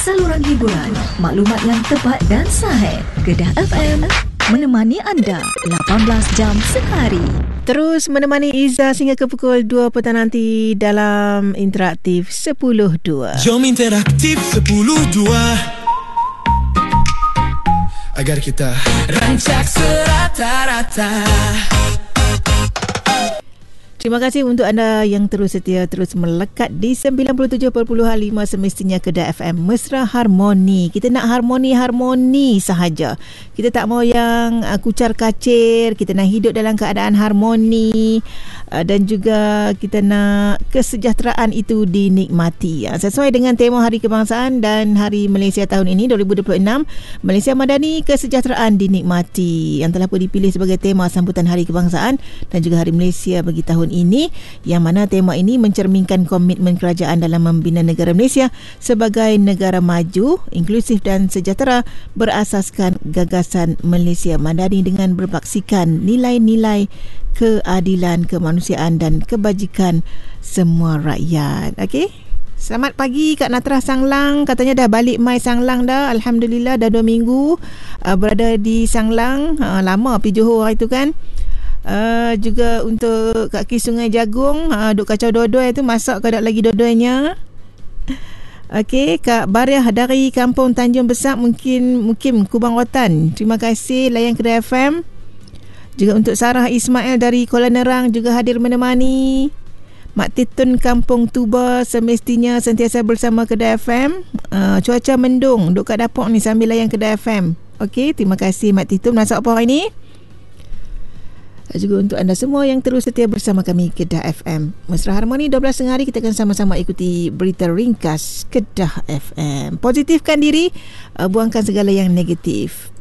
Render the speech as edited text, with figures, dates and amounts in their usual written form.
saluran hiburan, maklumat yang tepat dan sahih. Kedah FM menemani anda 18 jam sehari. Terus menemani Iza sehingga ke pukul 2 petang nanti dalam Interaktif 10.2. Jom Interaktif 10.2 agar kita rancak serata-rata. Terima kasih untuk anda yang terus setia, terus melekat di 97.5 semestinya Kedah FM. Mesra Harmoni. Kita nak harmoni sahaja. Kita tak mau yang kucar kacir. Kita nak hidup dalam keadaan harmoni. Dan juga kita nak kesejahteraan itu dinikmati. Sesuai dengan tema Hari Kebangsaan dan Hari Malaysia tahun ini 2026, Malaysia Madani Kesejahteraan Dinikmati, yang telah pun dipilih sebagai tema sambutan Hari Kebangsaan dan juga Hari Malaysia bagi tahun ini, yang mana tema ini mencerminkan komitmen kerajaan dalam membina negara Malaysia sebagai negara maju, inklusif dan sejahtera berasaskan gagasan Malaysia Madani dengan berbaksikan nilai-nilai keadilan, kemanusiaan dan kebajikan semua rakyat. Okey. Selamat pagi Kak Natra Sanglang. Katanya dah balik mai Sanglang dah. Alhamdulillah dah 2 minggu berada di Sanglang. Lama pergi Johor itu kan. Juga untuk Kak Ki Sungai Jagung, duk kacau dodoi tu, masak ke tak lagi dodoinya. Okey, Kak Bariah dari Kampung Tanjung Besar, mungkin Kubang Watan. Terima kasih layan Kedah FM. Juga untuk Sarah Ismail dari Kuala Nerang juga hadir menemani. Mak Titun Kampung Tuba semestinya sentiasa bersama Kedah FM. Cuaca mendung, duk kat dapur ni sambil layan Kedah FM. Okey, terima kasih Mak Titun. Masak apa hari ni? Juga untuk anda semua yang terus setia bersama kami Kedah FM. Mesra Harmoni 12 hari kita akan sama-sama ikuti berita ringkas Kedah FM. Positifkan diri, buangkan segala yang negatif.